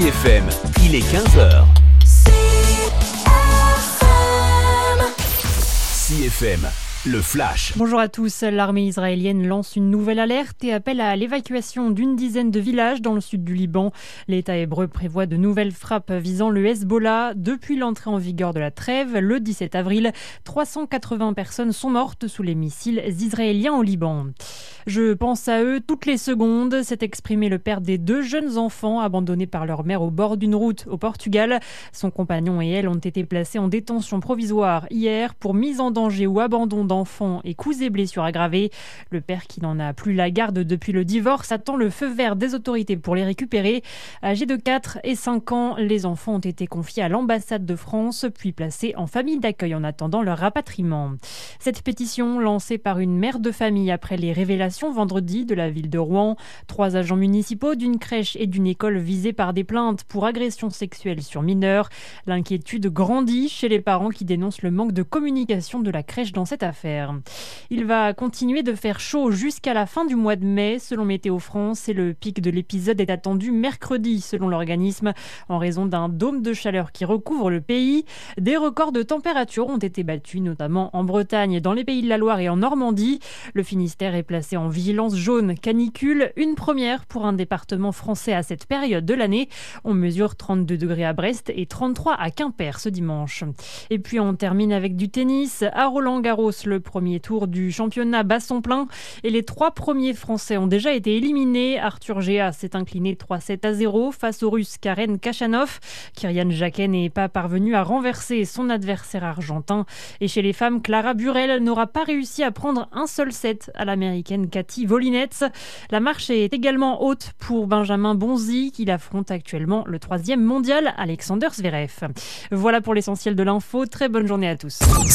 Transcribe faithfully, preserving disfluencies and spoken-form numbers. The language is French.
C F M, il est quinze heures. C F M, le flash. Bonjour à tous. L'armée israélienne lance une nouvelle alerte et appelle à l'évacuation d'une dizaine de villages dans le sud du Liban. L'État hébreu prévoit de nouvelles frappes visant le Hezbollah. Depuis l'entrée en vigueur de la trêve, le dix-sept avril, trois cent quatre-vingts personnes sont mortes sous les missiles israéliens au Liban. Je pense à eux toutes les secondes, s'est exprimé le père des deux jeunes enfants abandonnés par leur mère au bord d'une route au Portugal. Son compagnon et elle ont été placés en détention provisoire hier pour mise en danger ou abandon d'enfants et coups et blessures aggravés. Le père, qui n'en a plus la garde depuis le divorce, attend le feu vert des autorités pour les récupérer. Âgés de quatre et cinq ans, les enfants ont été confiés à l'ambassade de France, puis placés en famille d'accueil en attendant leur rapatriement. Cette pétition, lancée par une mère de famille après les révélations vendredi de la ville de Rouen, trois agents municipaux d'une crèche et d'une école visés par des plaintes pour agressions sexuelles sur mineurs. L'inquiétude grandit chez les parents qui dénoncent le manque de communication de la crèche dans cette affaire. Il va continuer de faire chaud jusqu'à la fin du mois de mai, selon Météo France, et le pic de l'épisode est attendu mercredi, selon l'organisme, en raison d'un dôme de chaleur qui recouvre le pays. Des records de température ont été battus, notamment en Bretagne, dans les Pays de la Loire et en Normandie. Le Finistère est placé en vigilance jaune canicule, une première pour un département français à cette période de l'année. On mesure trente-deux degrés à Brest et trente-trois à Quimper ce dimanche. Et puis on termine avec du tennis. À Roland-Garros, le premier tour du championnat bat son plein et les trois premiers Français ont déjà été éliminés. Arthur Géa s'est incliné trois sept à zéro face au Russe Karen Khachanov. Kyrian Jacquet n'est pas parvenu à renverser son adversaire argentin. Et chez les femmes, Clara Burel n'aura pas réussi à prendre un seul set à l'américaine Cathy Volinets. La marche est également haute pour Benjamin Bonzi, qui affronte actuellement le troisième mondial Alexander Zverev. Voilà pour l'essentiel de l'info. Très bonne journée à tous.